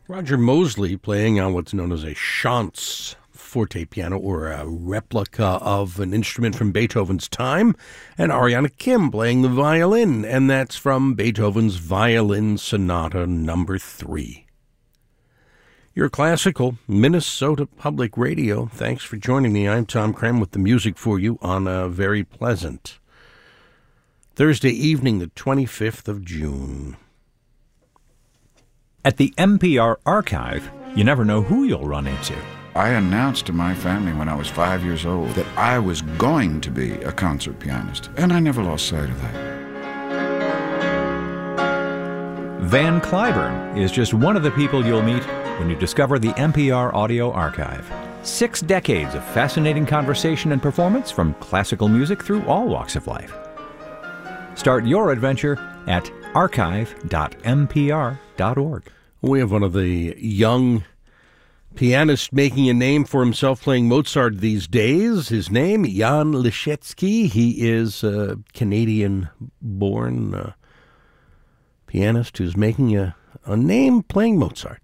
Roger Mosley playing on what's known as a Chance forte piano, or a replica of an instrument from Beethoven's time, and Ariana Kim playing the violin, and that's from Beethoven's Violin Sonata Number 3. Your classical Minnesota Public Radio. Thanks for joining me. I'm Tom Cram with the music for you on a very pleasant Thursday evening, the 25th of June. At the NPR Archive, you never know who you'll run into. I announced to my family when I was 5 years old that I was going to be a concert pianist, and I never lost sight of that. Van Cliburn is just one of the people you'll meet when you discover the NPR Audio Archive. 6 decades of fascinating conversation and performance from classical music through all walks of life. Start your adventure at archive.npr.org. We have one of the young pianist making a name for himself playing Mozart these days. His name, Jan Leszecki. He is a Canadian-born pianist who's making a name playing Mozart.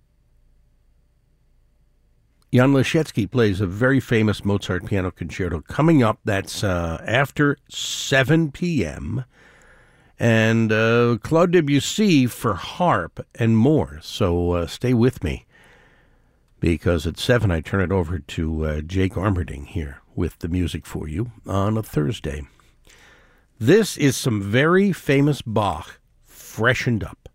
Jan Leszecki plays a very famous Mozart piano concerto coming up. That's after 7 p.m., and Claude Debussy for harp and more. So stay with me, because at 7 I turn it over to Jake Armerding here with the music for you on a Thursday. This is some very famous Bach freshened up.